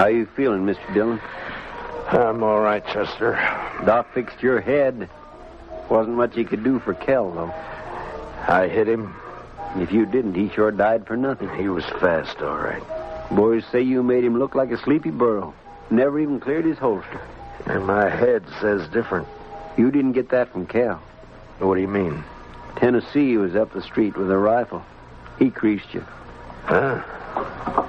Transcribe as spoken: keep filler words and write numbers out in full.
How you feeling, Mister Dillon? I'm all right, Chester. Doc fixed your head. Wasn't much he could do for Kell, though. I hit him. If you didn't, he sure died for nothing. He was fast, all right. Boys say you made him look like a sleepy burro. Never even cleared his holster. And my head says different. You didn't get that from Cal. What do you mean? Tennessee was up the street with a rifle. He creased you. Huh?